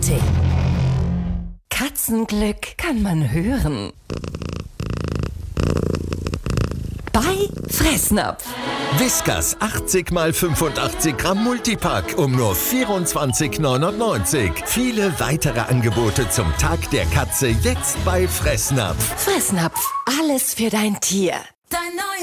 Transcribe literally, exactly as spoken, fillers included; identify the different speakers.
Speaker 1: Tee. Katzenglück kann man hören. Bei Fressnapf.
Speaker 2: Whiskas achtzig mal fünfundachtzig Gramm Multipack um nur vierundzwanzig neunundneunzig. Viele weitere Angebote zum Tag der Katze jetzt bei Fressnapf.
Speaker 1: Fressnapf, alles für dein Tier.
Speaker 3: Dein neues